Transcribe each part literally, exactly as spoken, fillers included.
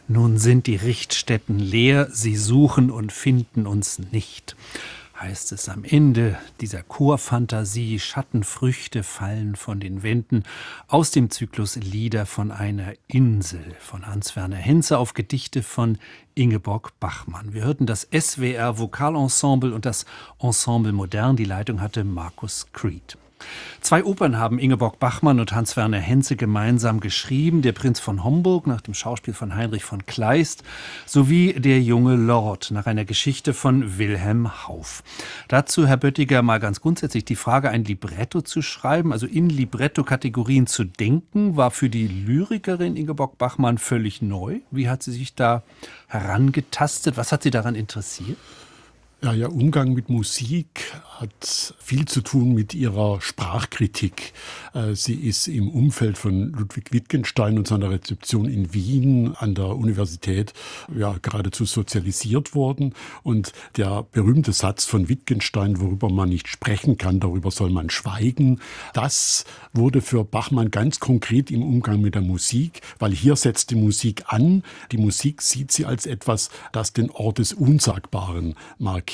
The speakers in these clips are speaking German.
Nun sind die Richtstätten leer, sie suchen und finden uns nicht, heißt es am Ende dieser Chorfantasie. Schattenfrüchte fallen von den Wänden aus dem Zyklus Lieder von einer Insel von Hans-Werner Henze auf Gedichte von Ingeborg Bachmann. Wir hörten das S W R Vokalensemble und das Ensemble Modern. Die Leitung hatte Markus Creed. Zwei Opern haben Ingeborg Bachmann und Hans-Werner Henze gemeinsam geschrieben: Der Prinz von Homburg nach dem Schauspiel von Heinrich von Kleist sowie Der junge Lord nach einer Geschichte von Wilhelm Hauff. Dazu, Herr Böttiger, mal ganz grundsätzlich die Frage, ein Libretto zu schreiben, also in Libretto-Kategorien zu denken, war für die Lyrikerin Ingeborg Bachmann völlig neu. Wie hat sie sich da herangetastet? Was hat sie daran interessiert? Ja, ihr Umgang mit Musik hat viel zu tun mit ihrer Sprachkritik. Sie ist im Umfeld von Ludwig Wittgenstein und seiner Rezeption in Wien an der Universität ja geradezu sozialisiert worden. Und der berühmte Satz von Wittgenstein, worüber man nicht sprechen kann, darüber soll man schweigen, das wurde für Bachmann ganz konkret im Umgang mit der Musik, weil hier setzt die Musik an. Die Musik sieht sie als etwas, das den Ort des Unsagbaren markiert.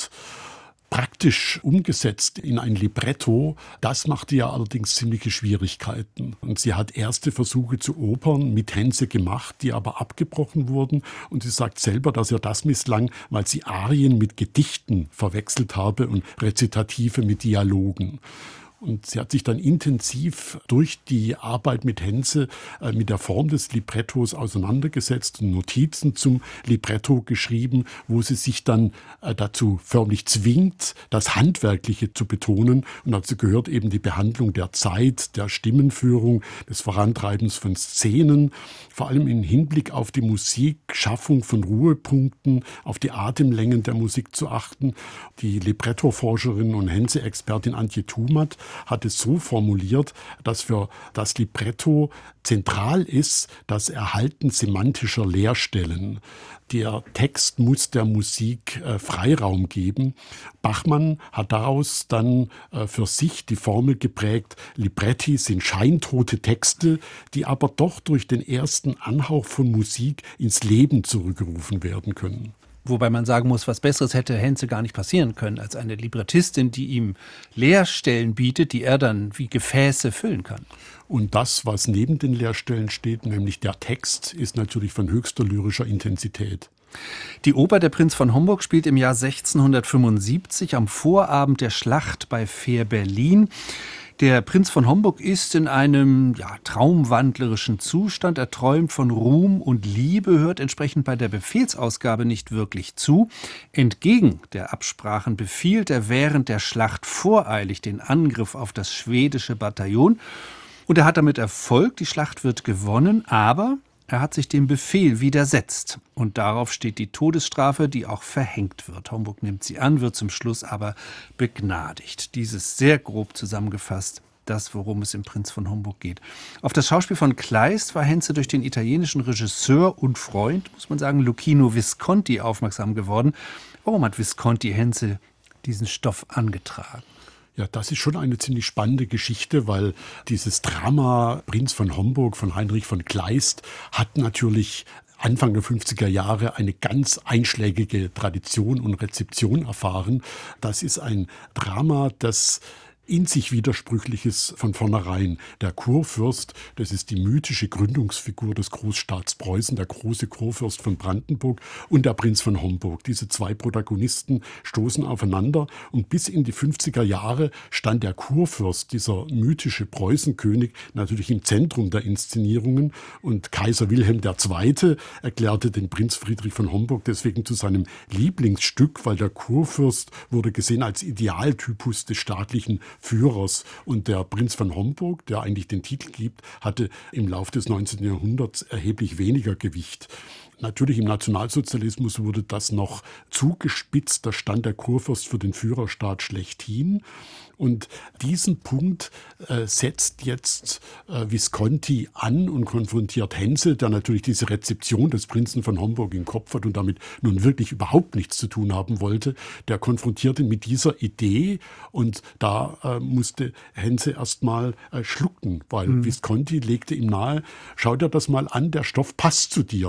Praktisch umgesetzt in ein Libretto, das machte ja allerdings ziemliche Schwierigkeiten. Und sie hat erste Versuche zu Opern mit Henze gemacht, die aber abgebrochen wurden. Und sie sagt selber, dass ihr das misslang, weil sie Arien mit Gedichten verwechselt habe und Rezitative mit Dialogen. Und sie hat sich dann intensiv durch die Arbeit mit Henze äh, mit der Form des Librettos auseinandergesetzt und Notizen zum Libretto geschrieben, wo sie sich dann äh, dazu förmlich zwingt, das Handwerkliche zu betonen. Und dazu gehört eben die Behandlung der Zeit, der Stimmenführung, des Vorantreibens von Szenen, vor allem im Hinblick auf die Musik, Schaffung von Ruhepunkten, auf die Atemlängen der Musik zu achten. Die Libretto-Forscherin und Henze-Expertin Antje Thumat hat es so formuliert, dass für das Libretto zentral ist das Erhalten semantischer Leerstellen. Der Text muss der Musik äh, Freiraum geben. Bachmann hat daraus dann äh, für sich die Formel geprägt: Libretti sind scheintote Texte, die aber doch durch den ersten Anhauch von Musik ins Leben zurückgerufen werden können. Wobei man sagen muss, was Besseres hätte Henze gar nicht passieren können, als eine Librettistin, die ihm Leerstellen bietet, die er dann wie Gefäße füllen kann. Und das, was neben den Leerstellen steht, nämlich der Text, ist natürlich von höchster lyrischer Intensität. Die Oper Der Prinz von Homburg spielt im Jahr sechzehnhundertfünfundsiebzig am Vorabend der Schlacht bei Fehrbellin. Der Prinz von Homburg ist in einem ja, traumwandlerischen Zustand. Er träumt von Ruhm und Liebe, hört entsprechend bei der Befehlsausgabe nicht wirklich zu. Entgegen der Absprachen befiehlt er während der Schlacht voreilig den Angriff auf das schwedische Bataillon. Und er hat damit Erfolg. Die Schlacht wird gewonnen, aber er hat sich dem Befehl widersetzt. Und darauf steht die Todesstrafe, die auch verhängt wird. Homburg nimmt sie an, wird zum Schluss aber begnadigt. Dieses sehr grob zusammengefasst, das, worum es im Prinz von Homburg geht. Auf das Schauspiel von Kleist war Henze durch den italienischen Regisseur und Freund, muss man sagen, Luchino Visconti aufmerksam geworden. Warum hat Visconti Henze diesen Stoff angetragen? Ja, das ist schon eine ziemlich spannende Geschichte, weil dieses Drama Prinz von Homburg von Heinrich von Kleist hat natürlich Anfang der fünfziger Jahre eine ganz einschlägige Tradition und Rezeption erfahren. Das ist ein Drama, das in sich Widersprüchliches von vornherein. Der Kurfürst, das ist die mythische Gründungsfigur des Großstaats Preußen, der große Kurfürst von Brandenburg, und der Prinz von Homburg. Diese zwei Protagonisten stoßen aufeinander und bis in die fünfziger Jahre stand der Kurfürst, dieser mythische Preußenkönig, natürlich im Zentrum der Inszenierungen, und Kaiser Wilhelm der Zweite erklärte den Prinz Friedrich von Homburg deswegen zu seinem Lieblingsstück, weil der Kurfürst wurde gesehen als Idealtypus des staatlichen Führers. Und der Prinz von Homburg, der eigentlich den Titel gibt, hatte im Laufe des neunzehnten Jahrhunderts erheblich weniger Gewicht. Natürlich im Nationalsozialismus wurde das noch zugespitzt. Da stand der Kurfürst für den Führerstaat schlechthin. Und diesen Punkt äh, setzt jetzt äh, Visconti an und konfrontiert Henze, der natürlich diese Rezeption des Prinzen von Homburg im Kopf hat und damit nun wirklich überhaupt nichts zu tun haben wollte. Der konfrontiert ihn mit dieser Idee und da äh, musste Henze erst mal äh, schlucken, weil mhm. Visconti legte ihm nahe: Schau dir das mal an, der Stoff passt zu dir.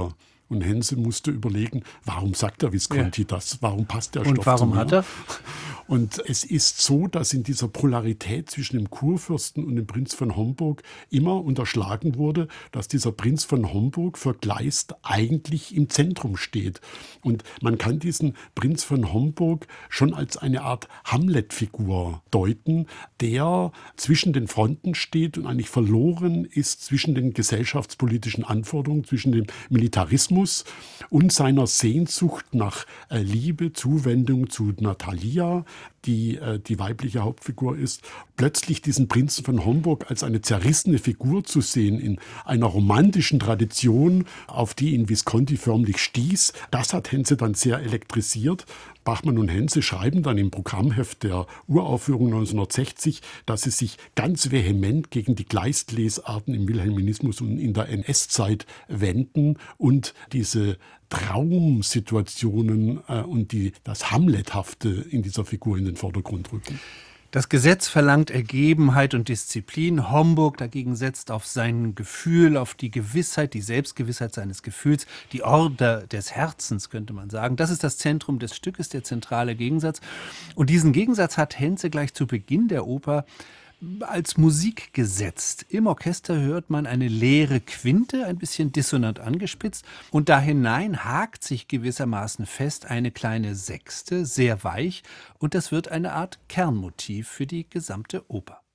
Und Hense musste überlegen, warum sagt der Visconti ja. das? Warum passt der Stoff Und warum zu mir? hat er? Und es ist so, dass in dieser Polarität zwischen dem Kurfürsten und dem Prinz von Homburg immer unterschlagen wurde, dass dieser Prinz von Homburg für Kleist eigentlich im Zentrum steht. Und man kann diesen Prinz von Homburg schon als eine Art Hamlet-Figur deuten, der zwischen den Fronten steht und eigentlich verloren ist zwischen den gesellschaftspolitischen Anforderungen, zwischen dem Militarismus und seiner Sehnsucht nach äh, Liebe, Zuwendung zu Natalia, die äh, die weibliche Hauptfigur ist. Plötzlich diesen Prinzen von Homburg als eine zerrissene Figur zu sehen in einer romantischen Tradition, auf die ihn Visconti förmlich stieß, das hat Hense dann sehr elektrisiert. Bachmann und Hense schreiben dann im Programmheft der Uraufführung neunzehnhundertsechzig, dass sie sich ganz vehement gegen die Kleist-Lesarten im Wilhelminismus und in der N S-Zeit wenden und diese Traumsituationen äh, und die, das Hamlethafte in dieser Figur in den Vordergrund rücken. Das Gesetz verlangt Ergebenheit und Disziplin. Homburg dagegen setzt auf sein Gefühl, auf die Gewissheit, die Selbstgewissheit seines Gefühls, die Order des Herzens, könnte man sagen. Das ist das Zentrum des Stückes, der zentrale Gegensatz. Und diesen Gegensatz hat Hense gleich zu Beginn der Oper als Musik gesetzt. Im Orchester hört man eine leere Quinte, ein bisschen dissonant angespitzt, und da hinein hakt sich gewissermaßen fest eine kleine Sechste, sehr weich, und das wird eine Art Kernmotiv für die gesamte Oper.